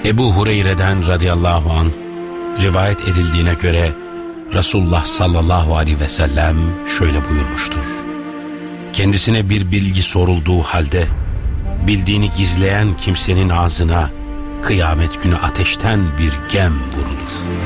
Ebu Hureyre'den radıyallahu anh rivayet edildiğine göre Resulullah sallallahu aleyhi ve sellem şöyle buyurmuştur: kendisine bir bilgi sorulduğu halde bildiğini gizleyen kimsenin ağzına kıyamet günü ateşten bir gem vurulur.